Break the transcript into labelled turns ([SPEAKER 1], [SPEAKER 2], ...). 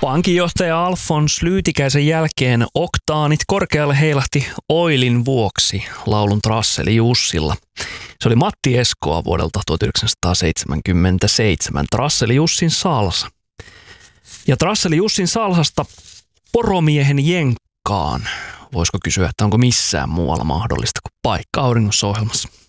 [SPEAKER 1] Pankinjohtaja Alfons Lyytikäisen jälkeen oktaanit korkealle heilahti Oilin vuoksi laulun Trasseli Jussilla. Se oli Matti Eskoa vuodelta 1977, Trasseli Jussin salsa. Ja Trasseli Jussin salsasta poromiehen jenkkaan. Voisiko kysyä, että onko missään muualla mahdollista kuin Paikka auringossa -ohjelmassa?